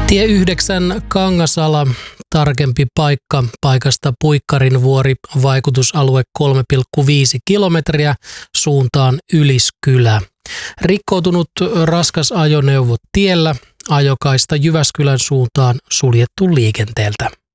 Tie 9 Kangasala, tarkempi paikka, paikasta Puikkarinvuori, vaikutusalue 3,5 kilometriä, suuntaan Yliskylä. Rikkoutunut raskas ajoneuvo tiellä, ajokaista Jyväskylän suuntaan suljettu liikenteeltä.